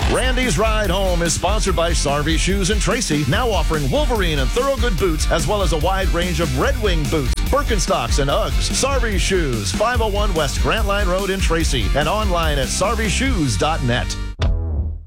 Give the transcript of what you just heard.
Randy's Ride Home is sponsored by Sarvey Shoes in Tracy, now offering Wolverine and Thorogood boots, as well as a wide range of Red Wing boots, Birkenstocks, and Uggs. Sarvey Shoes, 501 West Grant Line Road in Tracy, and online at sarveyshoes.net.